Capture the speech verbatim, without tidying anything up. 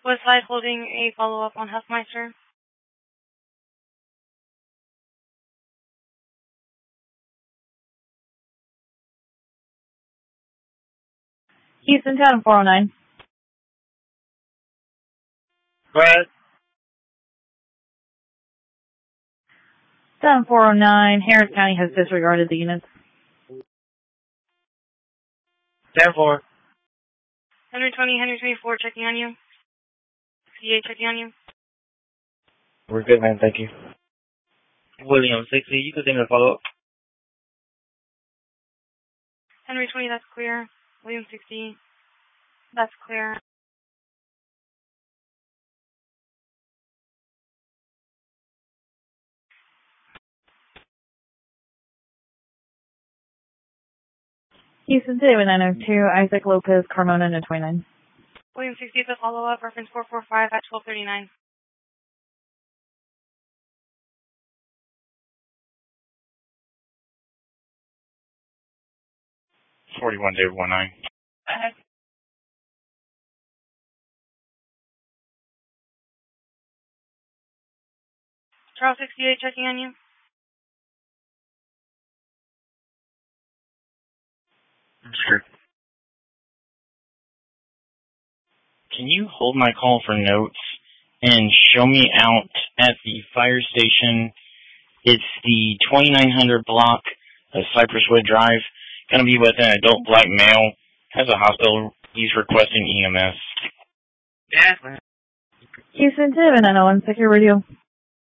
Westside holding a follow-up on Huffmeister. Houston ten four oh nine. Go ahead. ten four oh nine, Harris County has disregarded the units. ten four. Henry twenty, Henry twenty-four, checking on you. sixty-eight, checking on you. We're good, man. Thank you. William sixty, you could think of follow-up. Henry twenty, that's clear. William sixty, that's clear. Houston David nine oh two, Isaac Lopez, Carmona, no twenty-nine. William sixty is a follow-up, reference four four five at twelve thirty-nine. forty-one, David one nine. Charles sixty-eight, checking on you. Sure. Can you hold my call for notes and show me out at the fire station? It's the twenty-nine hundred block of Cypress Wood Drive. Going to be with an adult black male. Has a hospital. He's requesting E M S. Yeah, man. Houston David nine oh one, secure radio.